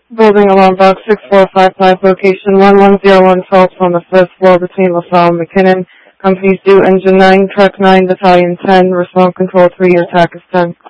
Building alarm box 6455, location 1101 Phelps on the first floor between LaSalle and McKinnon. Companies due engine 9, truck 9, battalion 10, response control 3, your TAC is 10.